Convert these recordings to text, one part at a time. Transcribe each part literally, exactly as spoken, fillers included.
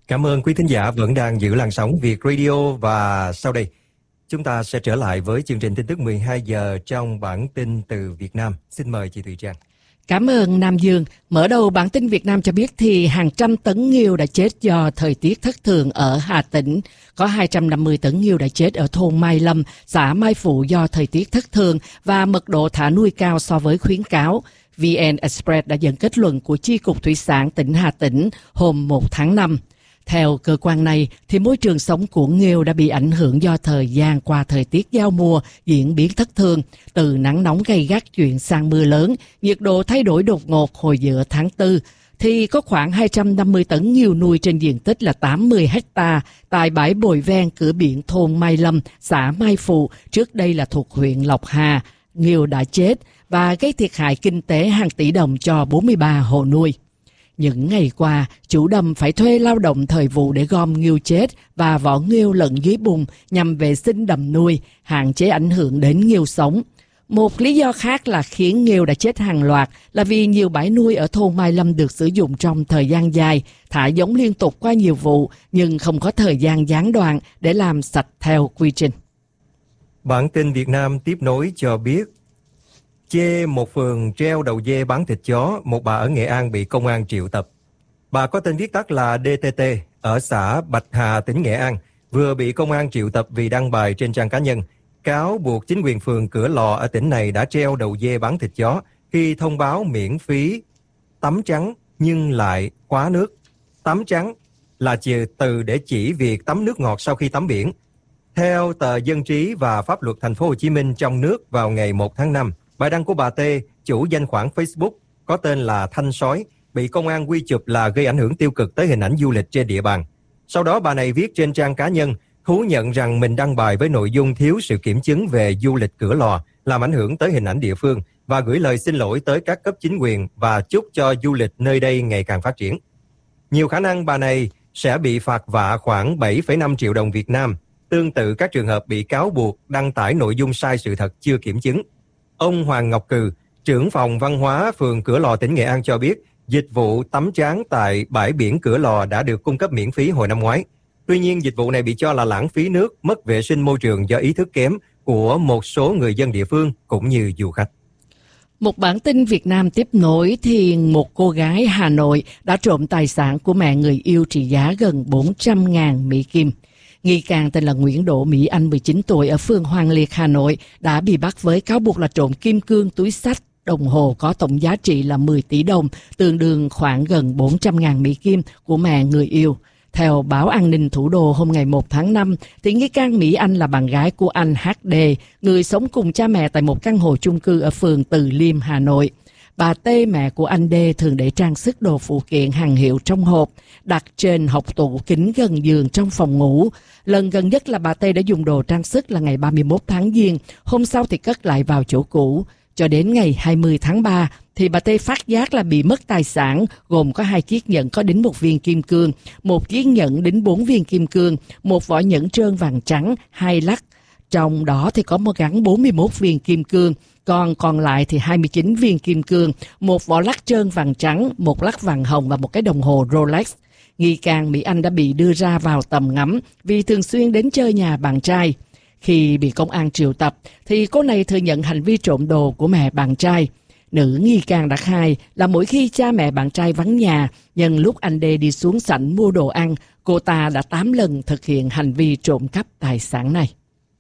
Cảm ơn quý thính giả vẫn đang giữ làn sóng Việt Radio, và sau đây chúng ta sẽ trở lại với chương trình tin tức mười hai giờ trong bản tin từ Việt Nam. Xin mời chị Thùy Trang. Cảm ơn Nam Dương. Mở đầu bản tin Việt Nam cho biết thì hàng trăm tấn nghêu đã chết do thời tiết thất thường ở Hà Tĩnh. Có hai trăm năm mươi tấn nghêu đã chết ở thôn Mai Lâm, xã Mai Phụ do thời tiết thất thường và mật độ thả nuôi cao so với khuyến cáo. vê en Express đã dẫn kết luận của Chi cục Thủy sản tỉnh Hà Tĩnh hôm một tháng năm. Theo cơ quan này, thì môi trường sống của nghêu đã bị ảnh hưởng do thời gian qua thời tiết giao mùa diễn biến thất thường, từ nắng nóng gay gắt chuyển sang mưa lớn, nhiệt độ thay đổi đột ngột hồi giữa tháng tư, thì có khoảng hai trăm năm mươi tấn nghêu nuôi trên diện tích là tám mươi ha tại bãi bồi ven cửa biển thôn Mai Lâm, xã Mai Phụ, trước đây là thuộc huyện Lộc Hà. Nghêu đã chết và gây thiệt hại kinh tế hàng tỷ đồng cho bốn mươi ba hộ nuôi. Những ngày qua, chủ đầm phải thuê lao động thời vụ để gom nghêu chết và vỏ nghêu lẫn dưới bùn nhằm vệ sinh đầm nuôi, hạn chế ảnh hưởng đến nghêu sống. Một lý do khác là khiến nghêu đã chết hàng loạt là vì nhiều bãi nuôi ở thôn Mai Lâm được sử dụng trong thời gian dài, thả giống liên tục qua nhiều vụ nhưng không có thời gian gián đoạn để làm sạch theo quy trình. Bản tin Việt Nam tiếp nối cho biết, chê một phường treo đầu dê bán thịt chó, một bà ở Nghệ An bị công an triệu tập. Bà có tên viết tắt là đê tê tê, ở xã Bạch Hà, tỉnh Nghệ An, vừa bị công an triệu tập vì đăng bài trên trang cá nhân, cáo buộc chính quyền phường Cửa Lò ở tỉnh này đã treo đầu dê bán thịt chó khi thông báo miễn phí tắm trắng nhưng lại khóa nước. Tắm trắng là từ để chỉ việc tắm nước ngọt sau khi tắm biển. Theo tờ Dân trí và Pháp luật Thành phố Hồ Chí Minh trong nước vào ngày một tháng năm, bài đăng của bà T, chủ danh khoản Facebook có tên là Thanh Sói, bị công an quy chụp là gây ảnh hưởng tiêu cực tới hình ảnh du lịch trên địa bàn. Sau đó bà này viết trên trang cá nhân, thú nhận rằng mình đăng bài với nội dung thiếu sự kiểm chứng về du lịch Cửa Lò, làm ảnh hưởng tới hình ảnh địa phương, và gửi lời xin lỗi tới các cấp chính quyền và chúc cho du lịch nơi đây ngày càng phát triển. Nhiều khả năng bà này sẽ bị phạt vạ khoảng bảy phẩy năm triệu đồng Việt Nam, tương tự các trường hợp bị cáo buộc đăng tải nội dung sai sự thật chưa kiểm chứng. Ông Hoàng Ngọc Cừ, trưởng phòng văn hóa phường Cửa Lò, tỉnh Nghệ An cho biết, dịch vụ tắm tráng tại bãi biển Cửa Lò đã được cung cấp miễn phí hồi năm ngoái. Tuy nhiên, dịch vụ này bị cho là lãng phí nước, mất vệ sinh môi trường do ý thức kém của một số người dân địa phương cũng như du khách. Một bản tin Việt Nam tiếp nối thì một cô gái Hà Nội đã trộm tài sản của mẹ người yêu trị giá gần bốn trăm nghìn Mỹ Kim. Nghi can tên là Nguyễn Đỗ Mỹ Anh, mười chín tuổi, ở phường Hoàng Liệt, Hà Nội, đã bị bắt với cáo buộc là trộm kim cương, túi xách, đồng hồ có tổng giá trị là mười tỷ đồng, tương đương khoảng gần bốn trăm nghìn Mỹ Kim của mẹ người yêu. Theo báo An ninh Thủ đô hôm ngày một tháng năm, thì nghi can Mỹ Anh là bạn gái của anh hát đê, người sống cùng cha mẹ tại một căn hộ chung cư ở phường Từ Liêm, Hà Nội. Bà T, mẹ của anh D, thường để trang sức đồ phụ kiện hàng hiệu trong hộp, đặt trên hộc tủ kính gần giường trong phòng ngủ. Lần gần nhất là bà T đã dùng đồ trang sức là ngày ba mươi mốt tháng Giêng, hôm sau thì cất lại vào chỗ cũ. Cho đến ngày hai mươi tháng ba, thì bà T phát giác là bị mất tài sản, gồm có hai chiếc nhẫn có đính một viên kim cương, một chiếc nhẫn đính bốn viên kim cương, một vỏ nhẫn trơn vàng trắng, hai lắc. Trong đó thì có một gắn bốn mươi mốt viên kim cương, còn còn lại thì hai mươi chín viên kim cương, một vỏ lắc trơn vàng trắng, một lắc vàng hồng và một cái đồng hồ Rolex. Nghi can Mỹ Anh đã bị đưa ra vào tầm ngắm vì thường xuyên đến chơi nhà bạn trai. Khi bị công an triệu tập, thì cô này thừa nhận hành vi trộm đồ của mẹ bạn trai. Nữ nghi can đã khai là mỗi khi cha mẹ bạn trai vắng nhà, nhân lúc anh D đi xuống sảnh mua đồ ăn, cô ta đã tám lần thực hiện hành vi trộm cắp tài sản này.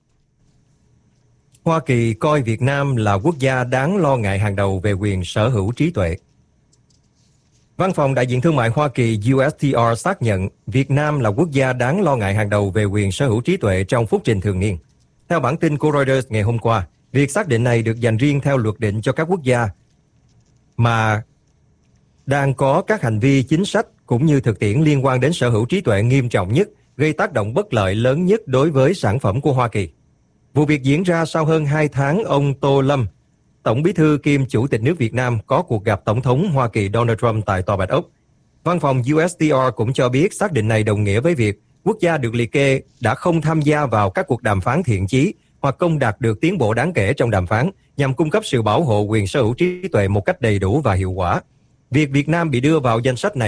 Hoa Kỳ coi Việt Nam là quốc gia đáng lo ngại hàng đầu về quyền sở hữu trí tuệ. Văn phòng Đại diện Thương mại Hoa Kỳ U S T R xác nhận Việt Nam là quốc gia đáng lo ngại hàng đầu về quyền sở hữu trí tuệ trong phúc trình thường niên. Theo bản tin của Reuters ngày hôm qua, việc xác định này được dành riêng theo luật định cho các quốc gia mà đang có các hành vi chính sách cũng như thực tiễn liên quan đến sở hữu trí tuệ nghiêm trọng nhất, gây tác động bất lợi lớn nhất đối với sản phẩm của Hoa Kỳ. Vụ việc diễn ra sau hơn hai tháng ông Tô Lâm, Tổng bí thư kiêm Chủ tịch nước Việt Nam, có cuộc gặp Tổng thống Hoa Kỳ Donald Trump tại Tòa Bạch Ốc. Văn phòng U S T R cũng cho biết xác định này đồng nghĩa với việc quốc gia được liệt kê đã không tham gia vào các cuộc đàm phán thiện chí hoặc không đạt được tiến bộ đáng kể trong đàm phán nhằm cung cấp sự bảo hộ quyền sở hữu trí tuệ một cách đầy đủ và hiệu quả. Việc Việt Nam bị đưa vào danh sách này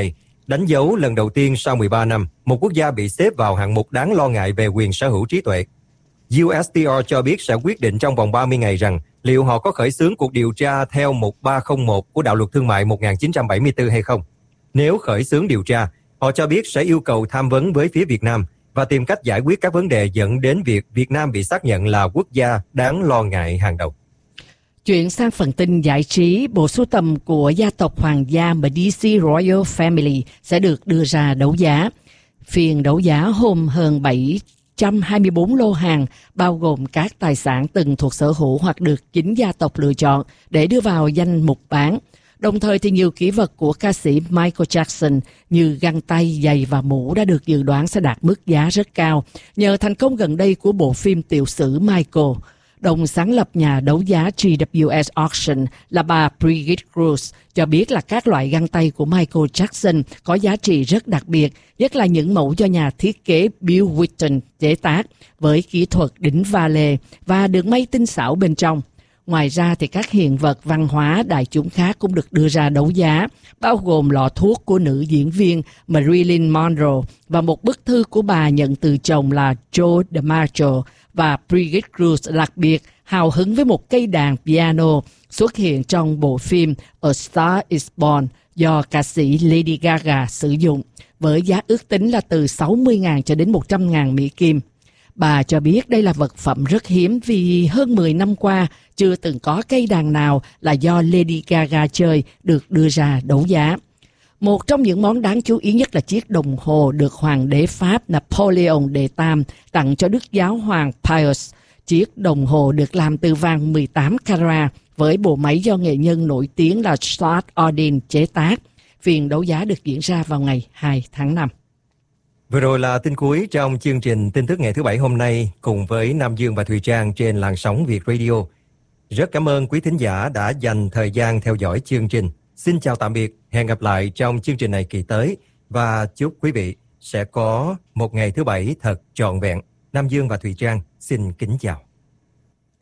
Đánh dấu lần đầu tiên sau mười ba năm, một quốc gia bị xếp vào hạng mục đáng lo ngại về quyền sở hữu trí tuệ. u ét tê rờ cho biết sẽ quyết định trong vòng ba mươi ngày rằng liệu họ có khởi xướng cuộc điều tra theo một ba không một của Đạo luật Thương mại một nghìn chín trăm bảy mươi tư hay không. Nếu khởi xướng điều tra, họ cho biết sẽ yêu cầu tham vấn với phía Việt Nam và tìm cách giải quyết các vấn đề dẫn đến việc Việt Nam bị xác nhận là quốc gia đáng lo ngại hàng đầu. Chuyển sang phần tin giải trí, bộ sưu tầm của gia tộc hoàng gia Medici Royal Family sẽ được đưa ra đấu giá. Phiên đấu giá hôm hơn bảy trăm hai mươi tư lô hàng, bao gồm các tài sản từng thuộc sở hữu hoặc được chính gia tộc lựa chọn để đưa vào danh mục bán. Đồng thời thì nhiều kỷ vật của ca sĩ Michael Jackson như găng tay, giày và mũ đã được dự đoán sẽ đạt mức giá rất cao nhờ thành công gần đây của bộ phim tiểu sử Michael. Đồng sáng lập nhà đấu giá G W S Auction là bà Brigitte Cruz cho biết là các loại găng tay của Michael Jackson có giá trị rất đặc biệt, nhất là những mẫu do nhà thiết kế Bill Whitton chế tác với kỹ thuật đính va lê và được may tinh xảo bên trong. Ngoài ra thì các hiện vật văn hóa đại chúng khác cũng được đưa ra đấu giá, bao gồm lọ thuốc của nữ diễn viên Marilyn Monroe và một bức thư của bà nhận từ chồng là Joe DiMaggio. Và Brigitte Cruz đặc biệt hào hứng với một cây đàn piano xuất hiện trong bộ phim A Star is Born do ca sĩ Lady Gaga sử dụng, với giá ước tính là từ sáu mươi nghìn cho đến một trăm nghìn Mỹ Kim. Bà cho biết đây là vật phẩm rất hiếm vì hơn mười năm qua chưa từng có cây đàn nào là do Lady Gaga chơi được đưa ra đấu giá. Một trong những món đáng chú ý nhất là chiếc đồng hồ được Hoàng đế Pháp Napoleon đệ tam tặng cho Đức Giáo hoàng Pius. Chiếc đồng hồ được làm từ vàng mười tám carat với bộ máy do nghệ nhân nổi tiếng là Stuart Ordin chế tác. Phiên đấu giá được diễn ra vào ngày hai tháng năm. Vừa rồi là tin cuối trong chương trình tin tức ngày thứ Bảy hôm nay cùng với Nam Dương và Thùy Trang trên làn sóng Việt Radio. Rất cảm ơn quý thính giả đã dành thời gian theo dõi chương trình. Xin chào tạm biệt, hẹn gặp lại trong chương trình này kỳ tới và chúc quý vị sẽ có một ngày thứ Bảy thật trọn vẹn. Nam Dương và Thùy Trang xin kính chào.